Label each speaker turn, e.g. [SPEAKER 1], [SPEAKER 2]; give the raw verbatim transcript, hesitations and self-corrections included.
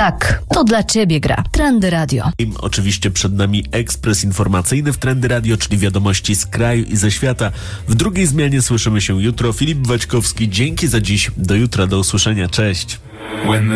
[SPEAKER 1] Tak, to dla ciebie gra Trendy Radio.
[SPEAKER 2] Oczywiście przed nami ekspres informacyjny w Trendy Radio, czyli wiadomości z kraju i ze świata. W drugiej zmianie słyszymy się jutro. Filip Waćkowski, dzięki za dziś. Do jutra, do usłyszenia. Cześć.